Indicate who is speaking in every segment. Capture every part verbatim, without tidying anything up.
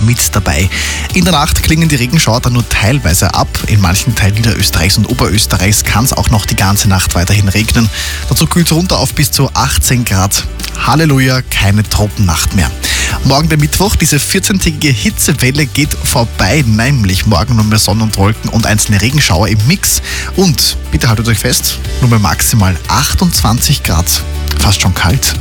Speaker 1: mit dabei. In der Nacht klingen die Regenschauer dann nur teilweise ab. In manchen Teilen Niederösterreichs und Oberösterreichs kann es auch noch die ganze Nacht weiterhin regnen. Dazu kühlt es runter auf bis zu achtzehn Grad. Halleluja, keine Tropennacht mehr. Morgen der Mittwoch, diese vierzehntägige Hitzewelle geht vorbei, nämlich morgen nur mehr Sonne und Wolken und einzelne Regenschauer im Mix. Und, bitte haltet euch fest, nur mehr maximal achtundzwanzig Grad. Fast schon kalt.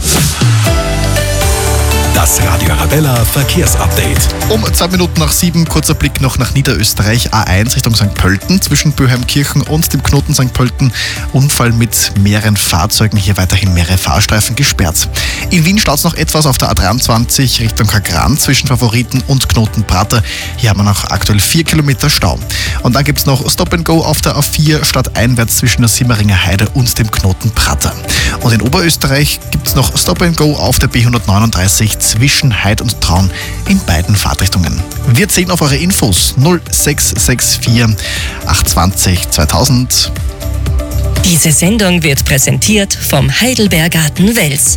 Speaker 2: Das Radio Arabella Verkehrsupdate.
Speaker 1: Um zwei Minuten nach sieben, kurzer Blick noch nach Niederösterreich. A eins Richtung Sankt Pölten, zwischen Böheimkirchen und dem Knoten Sankt Pölten. Unfall mit mehreren Fahrzeugen, hier weiterhin mehrere Fahrstreifen gesperrt. In Wien staut es noch etwas auf der A dreiundzwanzig Richtung Kagran zwischen Favoriten und Knoten Prater. Hier haben wir noch aktuell vier Kilometer Stau. Und dann gibt es noch Stop and Go auf der A vier stadteinwärts zwischen der Simmeringer Heide und dem Knoten Prater. Und in Oberösterreich gibt es noch Stop and Go auf der B hundertneununddreißig zwischen Heid und Traun in beiden Fahrtrichtungen. Wir zählen auf eure Infos null sechs sechs vier acht zwei null zweitausend.
Speaker 3: Diese Sendung wird präsentiert vom Heidelbergarten Wels.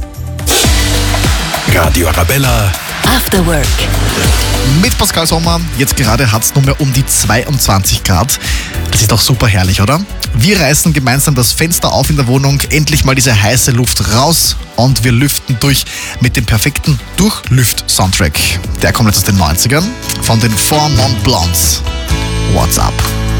Speaker 2: Radio Arabella
Speaker 3: After Work.
Speaker 1: Mit Pascal Sommer, jetzt gerade hat es nur mehr um die zweiundzwanzig Grad. Das ist doch super herrlich, oder? Wir reißen gemeinsam das Fenster auf in der Wohnung, endlich mal diese heiße Luft raus und wir lüften durch mit dem perfekten Durchlüft-Soundtrack. Der kommt jetzt aus den neunzigern von den Four Non Blondes. What's up?